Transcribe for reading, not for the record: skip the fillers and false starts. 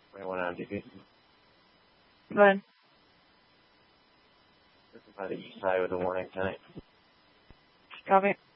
21 on DP. Go ahead. By the east side with a warning tonight. Copy.